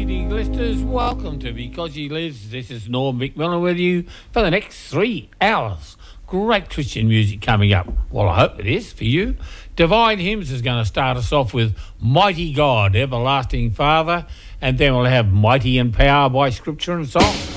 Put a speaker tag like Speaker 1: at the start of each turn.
Speaker 1: evening, listeners. Welcome to Because He Lives. This is Norm McMillan with you for the next 3 hours. Great Christian music coming up. Well, I hope it is for you. Divine Hymns is going to start us off with Mighty God, Everlasting Father, and then we'll have Mighty in Power by Scripture and Song.